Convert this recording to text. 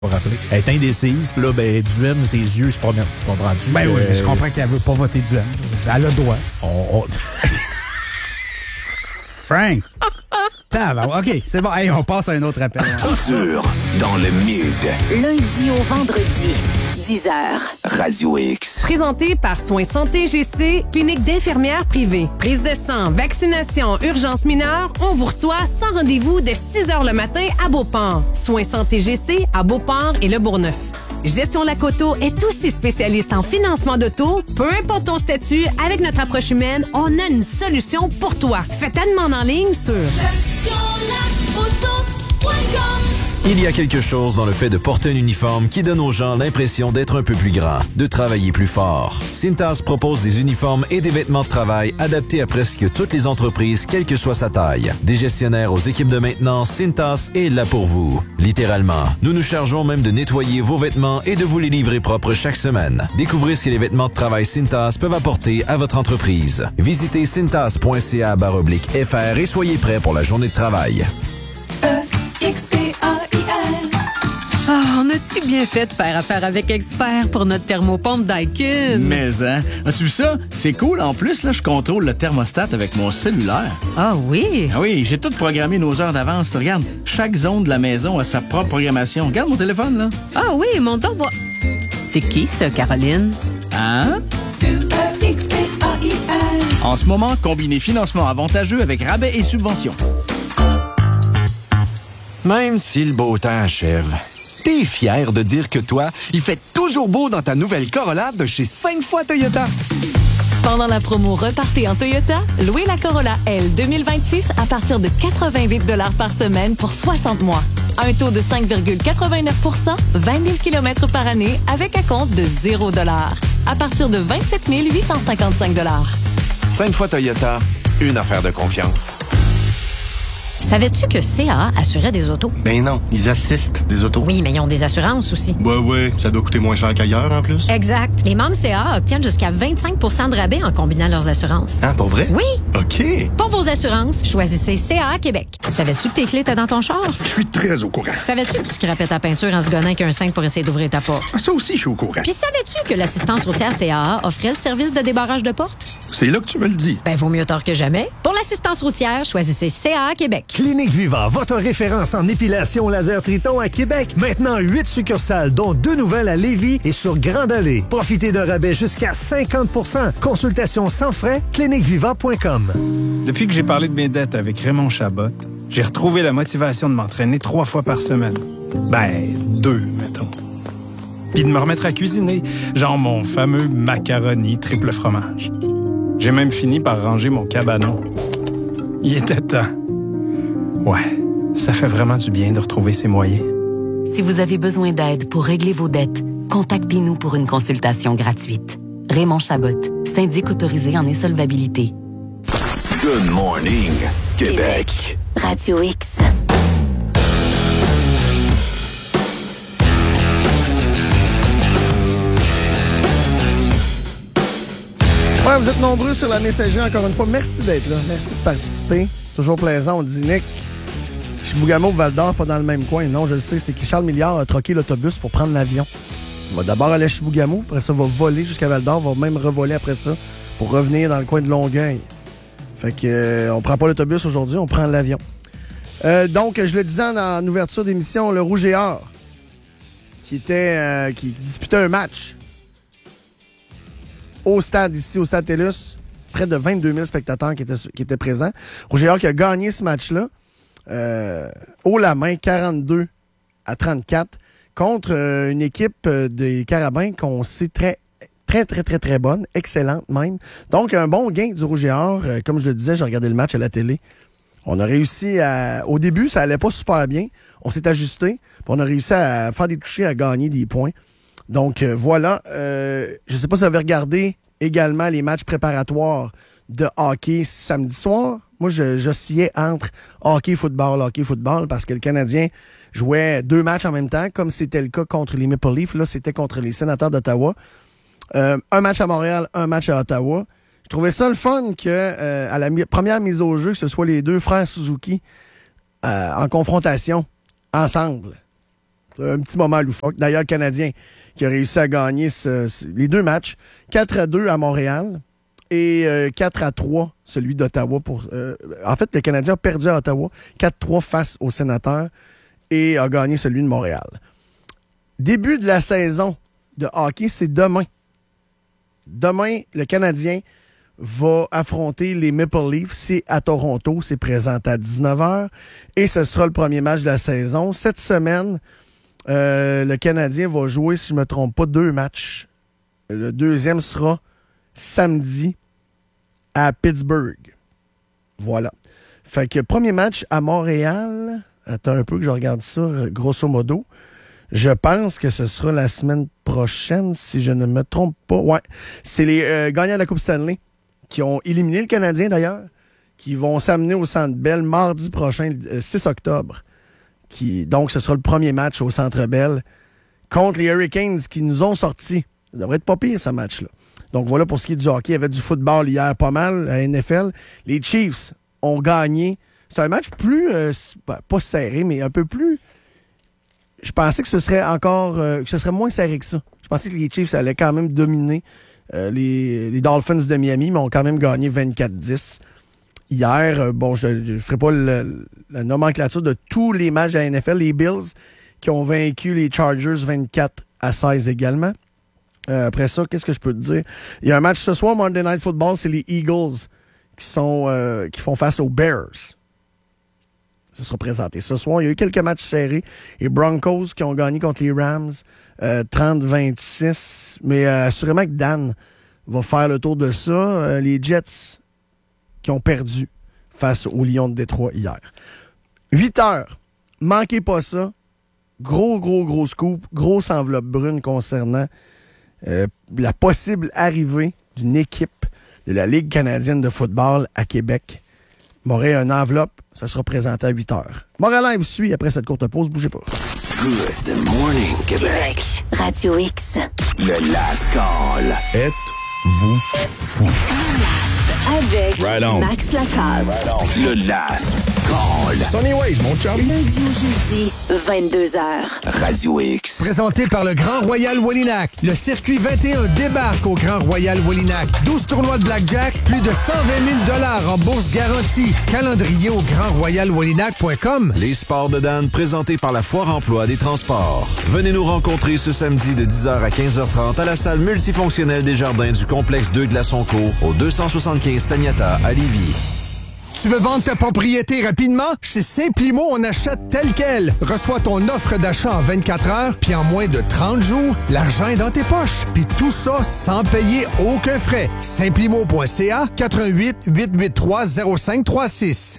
rappeler. Elle est indécise, puis là, ben, Duhem, ses yeux se promènent. Tu comprends-tu? Ben oui, mais je comprends qu'elle veut pas voter Duhem. Elle a le droit. Frank! OK, c'est bon. Hey, on passe à un autre appel. Culture dans le mid. Lundi au vendredi, 10h. Radio X. Présenté par Soins Santé GC, clinique d'infirmières privée. Prise de sang, vaccination, urgence mineure, on vous reçoit sans rendez-vous de 6h le matin à Beauport. Soins Santé GC à Beauport et Le Bourgneuf. Gestion Lacoto est aussi spécialiste en financement d'auto. Peu importe ton statut, avec notre approche humaine, on a une solution pour toi. Fais ta demande en ligne sur gestionlacoto.com. Il y a quelque chose dans le fait de porter un uniforme qui donne aux gens l'impression d'être un peu plus grand, de travailler plus fort. Cintas propose des uniformes et des vêtements de travail adaptés à presque toutes les entreprises, quelle que soit sa taille. Des gestionnaires aux équipes de maintenance, Cintas est là pour vous. Littéralement, nous nous chargeons même de nettoyer vos vêtements et de vous les livrer propres chaque semaine. Découvrez ce que les vêtements de travail Cintas peuvent apporter à votre entreprise. Visitez cintas.ca/fr et soyez prêts pour la journée de travail. On a-tu bien fait de faire affaire avec Expert pour notre thermopompe Daikin? Mais, hein? As-tu vu ça? C'est cool. En plus, là, je contrôle le thermostat avec mon cellulaire. Ah oui? Ah oui, j'ai tout programmé nos heures d'avance. Regarde, chaque zone de la maison a sa propre programmation. Regarde mon téléphone, là. Ah oui, mon temps va... C'est qui, ça, Caroline? Hein? En ce moment, combinez financement avantageux avec rabais et subventions. Même si le beau temps achève, t'es fier de dire que toi, il fait toujours beau dans ta nouvelle Corolla de chez 5 fois Toyota. Pendant la promo Repartez en Toyota, louez la Corolla L 2026 à partir de 88 $ par semaine pour 60 mois. Un taux de 5,89 %, 20 000 km par année avec acompte de 0 $. À partir de 27 855 $. 5 fois Toyota, une affaire de confiance. Savais-tu que CA assurait des autos? Ben non, ils assistent des autos. Oui, mais ils ont des assurances aussi. Ouais, ça doit coûter moins cher qu'ailleurs en plus. Exact. Les membres CA obtiennent jusqu'à 25 % de rabais en combinant leurs assurances. Ah, pour vrai? Oui. OK. Pour vos assurances, choisissez CA Québec. Savais-tu que tes clés étaient dans ton char? Je suis très au courant. Savais-tu que tu scrapais ta peinture en se gonnant avec un 5 pour essayer d'ouvrir ta porte? Ah, ça aussi, je suis au courant. Puis savais-tu que l'assistance routière CAA offrait le service de débarrage de porte? C'est là que tu me le dis. Ben, vaut mieux tard que jamais. Pour l'assistance routière, choisissez CAA Québec. Clinique Viva, votre référence en épilation laser Triton à Québec. Maintenant, 8 succursales, dont 2 nouvelles à Lévis et sur Grande Allée. Profitez d'un rabais jusqu'à 50 %. Consultation sans frais, cliniqueviva.com. Depuis que j'ai parlé de mes dettes avec Raymond Chabot, j'ai retrouvé la motivation de m'entraîner 3 fois par semaine. Ben, 2, mettons. Puis de me remettre à cuisiner, genre mon fameux macaroni triple fromage. J'ai même fini par ranger mon cabanon. Il était temps. Ouais, ça fait vraiment du bien de retrouver ses moyens. Si vous avez besoin d'aide pour régler vos dettes, contactez-nous pour une consultation gratuite. Raymond Chabot, syndic autorisé en insolvabilité. Good morning, Québec. Radio X. Ouais, vous êtes nombreux sur la messagerie, encore une fois. Merci d'être là. Merci de participer. Toujours plaisant. On dit, Nick, Chibougamau, Val-d'Or, pas dans le même coin. Non, je le sais, c'est que Charles Milliard a troqué l'autobus pour prendre l'avion. Il va d'abord aller à Chibougamau, après ça, va voler jusqu'à Val-d'Or, va même revoler après ça pour revenir dans le coin de Longueuil. Fait que on prend pas l'autobus aujourd'hui, on prend l'avion. Donc, je le disais en ouverture d'émission, le Rouge et Or, qui disputait un match au stade, ici, au stade TELUS, près de 22 000 spectateurs qui étaient présents. Rouge et Or qui a gagné ce match-là, haut la main, 42-34, contre une équipe des Carabins qu'on sait très bonne, excellente même. Donc, un bon gain du Rouge et Or. Comme je le disais, j'ai regardé le match à la télé. On a réussi à... Au début, ça allait pas super bien. On s'est ajusté. Puis on a réussi à faire des touchés, à gagner des points. Donc, voilà. Je sais pas si vous avez regardé également les matchs préparatoires de hockey samedi soir. Moi, j'oscillais entre hockey-football, parce que le Canadien jouait 2 matchs en même temps, comme c'était le cas contre les Maple Leafs. Là, c'était contre les Sénateurs d'Ottawa. Un match à Montréal, un match à Ottawa. Je trouvais ça le fun que à la première mise au jeu, que ce soit les deux frères Suzuki en confrontation ensemble. Un petit moment loufoque. D'ailleurs, le Canadien qui a réussi à gagner les 2 matchs, 4-2 à Montréal et 4-3 celui d'Ottawa. En fait, le Canadien a perdu à Ottawa, 4-3 face aux Sénateurs et a gagné celui de Montréal. Début de la saison de hockey, c'est demain. Demain, le Canadien va affronter les Maple Leafs. C'est à Toronto. C'est présenté à 19h. Et ce sera le premier match de la saison. Cette semaine, le Canadien va jouer, si je ne me trompe pas, 2 matchs. Le deuxième sera samedi à Pittsburgh. Voilà. Fait que premier match à Montréal. Attends un peu que je regarde ça, grosso modo. Je pense que ce sera la semaine prochaine, si je ne me trompe pas. Ouais. C'est les gagnants de la Coupe Stanley qui ont éliminé le Canadien, d'ailleurs, qui vont s'amener au Centre Bell mardi prochain, le 6 octobre. Donc, ce sera le premier match au Centre Bell contre les Hurricanes qui nous ont sortis. Ça devrait être pas pire, ce match-là. Donc, voilà pour ce qui est du hockey. Il y avait du football hier, pas mal, à la NFL. Les Chiefs ont gagné. C'est un match plus, pas serré, mais un peu plus... Je pensais que ce serait encore, que ce serait moins serré que ça. Je pensais que les Chiefs allaient quand même dominer les Dolphins de Miami, mais ont quand même gagné 24-10. Hier, bon, je ne ferai pas la nomenclature de tous les matchs de la NFL. Les Bills qui ont vaincu les Chargers 24-16 également. Après ça, qu'est-ce que je peux te dire? Il y a un match ce soir, Monday Night Football, c'est les Eagles qui font face aux Bears. Ça sera présenté ce soir. Il y a eu quelques matchs serrés. Les Broncos qui ont gagné contre les Rams 30-26. Mais assurément que Dan va faire le tour de ça. Les Jets qui ont perdu face aux Lions de Détroit hier. 8h. Manquez pas ça. Gros scoop. Grosse enveloppe brune concernant la possible arrivée d'une équipe de la Ligue canadienne de football à Québec. M'aurait une enveloppe, ça sera présenté à 8h. Montréal vous suit après cette courte pause, bougez pas. Good morning, Québec. Radio X. Le last call. Êtes-vous fou? Avec Right on. Max Lacasse. Right on. Le last call. Sonny Ways, mon chum. Lundi au jeudi, 22h. Radio X. Présenté par le Grand Royal Wallinac. Le circuit 21 débarque au Grand Royal Wallinac. 12 tournois de blackjack, plus de 120 000 $ en bourse garantie. Calendrier au grandroyalwallinac.com. Les sports de Dan présentés par la Foire Emploi des Transports. Venez nous rencontrer ce samedi de 10h à 15h30 à la salle multifonctionnelle des Jardins du complexe 2 Glaçon-Co au 275 Taniata à Lévis. Tu veux vendre ta propriété rapidement? Chez Simplimo, on achète tel quel. Reçois ton offre d'achat en 24 heures, puis en moins de 30 jours, l'argent est dans tes poches. Puis tout ça sans payer aucun frais. Simplimo.ca, 88 883 0536.